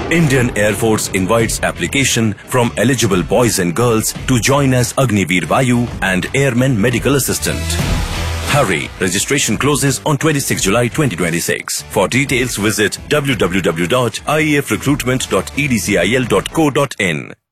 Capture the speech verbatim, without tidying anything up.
Indian Air Force invites application from eligible boys and girls to join as Agniveer Vayu and Airman Medical Assistant. Hurry! Registration closes on twenty-sixth July twenty twenty-six. For details, visit w w w dot i a f recruitment dot e d c i l dot co dot in.